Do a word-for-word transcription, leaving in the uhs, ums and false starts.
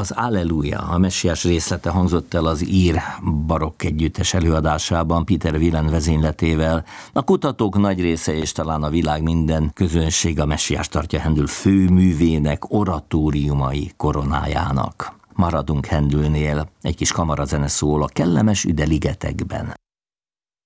Az Alleluja, a messiás részlete hangzott el az ír barokk együttes előadásában Peter Willen vezényletével. A kutatók nagy része és talán a világ minden közönség a messiás tartja Händel főművének, oratóriumai koronájának. Maradunk Händelnél, egy kis kamarazene szól a kellemes üde ligetekben.